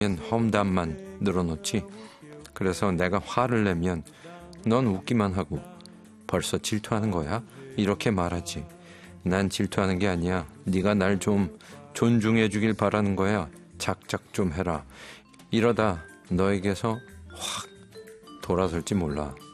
험담만 늘어놓지. 그래서 내가 화를 내면 넌 웃기만 하고 벌써 질투하는 거야? 이렇게 말하지. 난 질투하는 게 아니야. 네가 날 좀 존중해 주길 바라는 거야. 작작 좀 해라. 이러다 너에게서 확 돌아설지 몰라.